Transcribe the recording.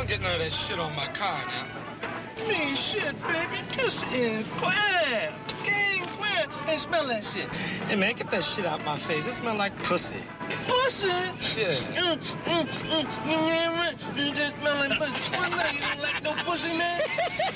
don't get none of that shit on my car now. Me shit, baby. This is quiet. Gang quiet. Hey, smell that shit. Hey, man, get that shit out my face. It smell like pussy. Pussy? Yeah. You just smell like pussy. What, you don't like no pussy, man?